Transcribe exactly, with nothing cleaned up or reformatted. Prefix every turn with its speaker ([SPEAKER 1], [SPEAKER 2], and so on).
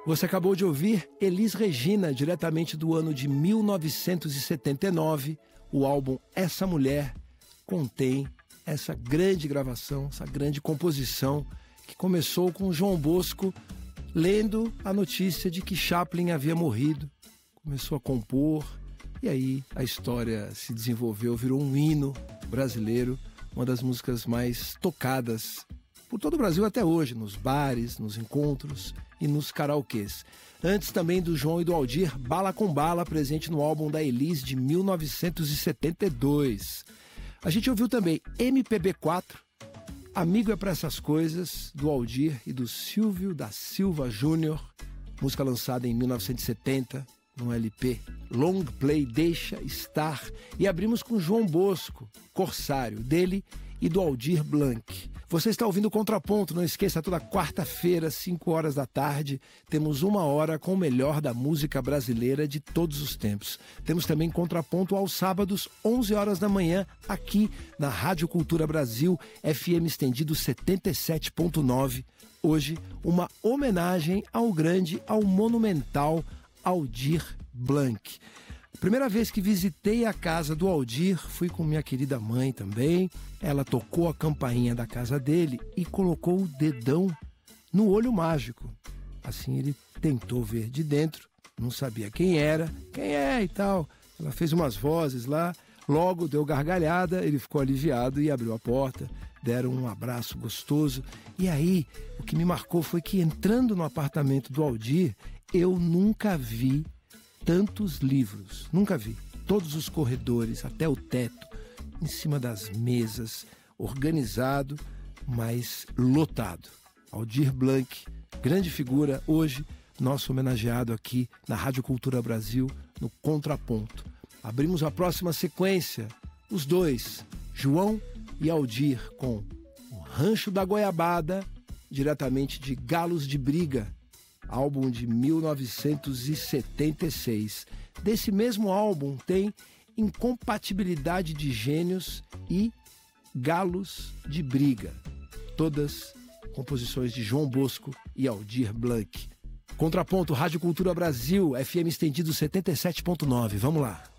[SPEAKER 1] Você acabou de ouvir Elis Regina, diretamente do ano de mil novecentos e setenta e nove. O álbum Essa Mulher contém essa grande gravação, essa grande composição que começou com João Bosco lendo a notícia de que Chaplin havia morrido. Começou a compor e aí a história se desenvolveu, virou um hino brasileiro, uma das músicas mais tocadas por todo o Brasil até hoje, nos bares, nos encontros e nos karaokês. Antes também do João e do Aldir, Bala com Bala, presente no álbum da Elis de mil novecentos e setenta e dois. A gente ouviu também M P B quatro, Amigo é pra essas coisas, do Aldir e do Silvio da Silva Júnior, música lançada em mil novecentos e setenta, no L P Long Play Deixa Estar. E abrimos com João Bosco, Corsário, dele e do Aldir Blanc. Você está ouvindo o Contraponto, não esqueça, toda quarta-feira, cinco horas da tarde, temos uma hora com o melhor da música brasileira de todos os tempos. Temos também Contraponto aos sábados, onze horas da manhã, aqui na Rádio Cultura Brasil, F M estendido setenta e sete ponto nove. Hoje, uma homenagem ao grande, ao monumental Aldir Blanc. Primeira vez que visitei a casa do Aldir, fui com minha querida mãe também. Ela tocou a campainha da casa dele e colocou o dedão no olho mágico. Assim ele tentou ver de dentro, não sabia quem era, quem é e tal. Ela fez umas vozes lá, logo deu gargalhada, ele ficou aliviado e abriu a porta. Deram um abraço gostoso. E aí, o que me marcou foi que entrando no apartamento do Aldir, eu nunca vi tantos livros, nunca vi. Todos os corredores, até o teto, em cima das mesas, organizado, mas lotado. Aldir Blanc, grande figura, hoje nosso homenageado aqui na Rádio Cultura Brasil, no Contraponto. Abrimos a próxima sequência, os dois, João e Aldir, com o Rancho da Goiabada, diretamente de Galos de Briga, álbum de mil novecentos e setenta e seis. Desse mesmo álbum tem Incompatibilidade de Gênios e Galos de Briga. Todas composições de João Bosco e Aldir Blanc. Contraponto, Rádio Cultura Brasil, F M estendido setenta e sete ponto nove. Vamos lá.